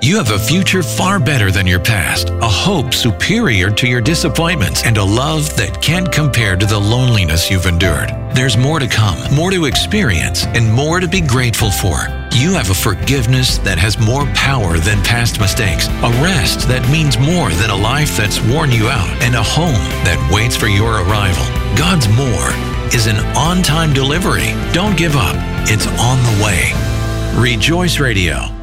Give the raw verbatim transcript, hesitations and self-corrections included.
You have a future far better than your past, a hope superior to your disappointments, and a love that can't compare to the loneliness you've endured. There's more to come, more to experience, and more to be grateful for. You have a forgiveness that has more power than past mistakes, a rest that means more than a life that's worn you out, and a home that waits for your arrival. God's more is an on-time delivery. Don't give up. It's on the way. Rejoice Radio.